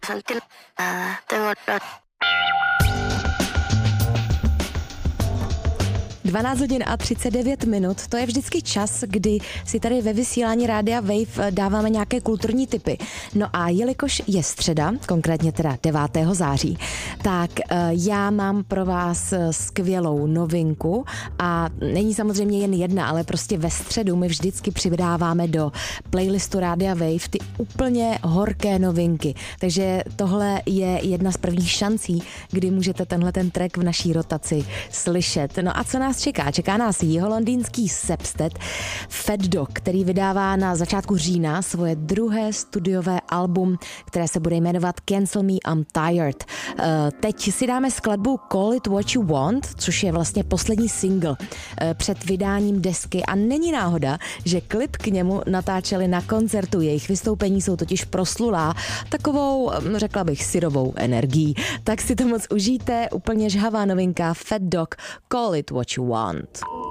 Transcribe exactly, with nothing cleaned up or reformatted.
sentir nada, tengo dvanáct hodin a třicet devět minut, to je vždycky čas, kdy si tady ve vysílání Rádia Wave dáváme nějaké kulturní tipy. No a jelikož je středa, konkrétně teda devátého září, tak já mám pro vás skvělou novinku a není samozřejmě jen jedna, ale prostě ve středu my vždycky přidáváme do playlistu Rádia Wave ty úplně horké novinky. Takže tohle je jedna z prvních šancí, kdy můžete tenhle ten track v naší rotaci slyšet. No a co nás čeká? Čeká nás jiholondýnský Sepstet Fat Dog, který vydává na začátku října svoje druhé studiové album, které se bude jmenovat Cancel Me, I'm Tired. Teď si dáme skladbu Call It What You Want, což je vlastně poslední single před vydáním desky a není náhoda, že klip k němu natáčeli na koncertu. Jejich vystoupení jsou totiž proslulá takovou, řekla bych, syrovou energií. Tak si to moc užijte, úplně žhavá novinka Fat Dog Call It What You Want.